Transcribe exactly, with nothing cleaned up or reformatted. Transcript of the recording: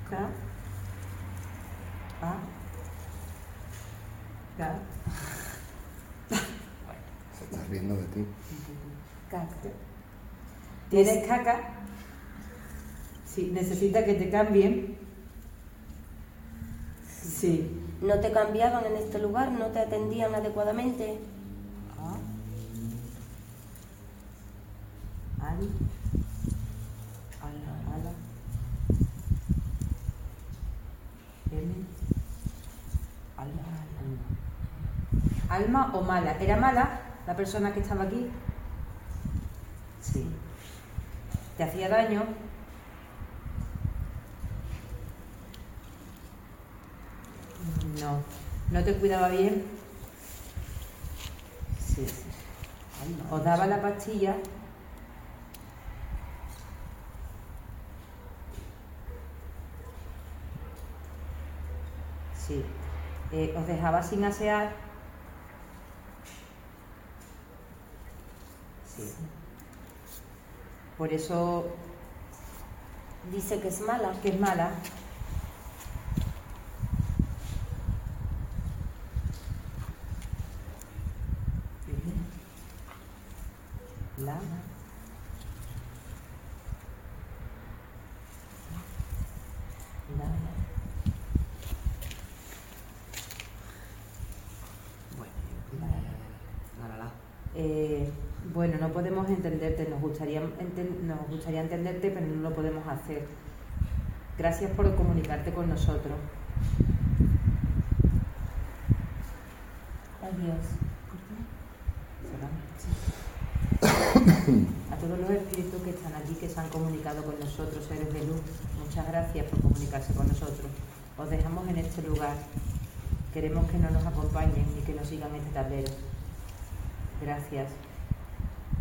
K. A. K. Se está riendo de ti. Caca. ¿Tienes caca? Sí, necesita que te cambien. Sí. ¿No te cambiaban en este lugar? ¿No te atendían adecuadamente? A. Al. Ala, ala. M. Alma. Alma o mala. ¿Era mala la persona que estaba aquí? Sí. ¿Te hacía daño? No. ¿No te cuidaba bien? Sí, sí. ¿Os daba la pastilla? Sí. Eh, ¿Os dejaba sin asear? Sí. Por eso Dice que es mala. que es mala. La. La. Bueno, la, la, la. Eh, bueno, no podemos entenderte, nos gustaría, enten- nos gustaría entenderte, pero no lo podemos hacer. Gracias por comunicarte con nosotros. Adiós. A todos los espíritus que están allí, que se han comunicado con nosotros, seres de luz, muchas gracias por comunicarse con nosotros. Os dejamos en este lugar. Queremos que no nos acompañen ni que nos sigan este tablero. Gracias.